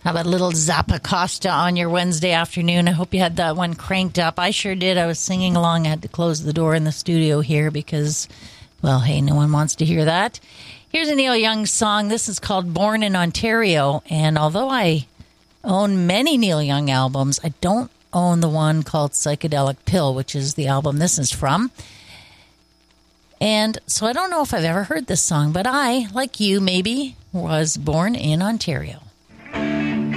How about a little Zappa Costa on your Wednesday afternoon? I hope you had that one cranked up. I sure did. I was singing along. I had to close the door in the studio here because, well, hey, no one wants to hear that. Here's a Neil Young song. This is called Born in Ontario. And although I own many Neil Young albums, I don't own the one called Psychedelic Pill, which is the album this is from. And so I don't know if I've ever heard this song, but I, like you maybe, was born in Ontario.